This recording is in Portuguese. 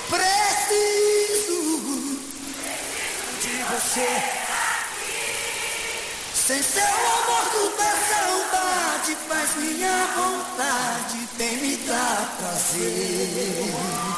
Preciso de você. Sem seu amor toda saudade faz minha vontade, vem me dar prazer.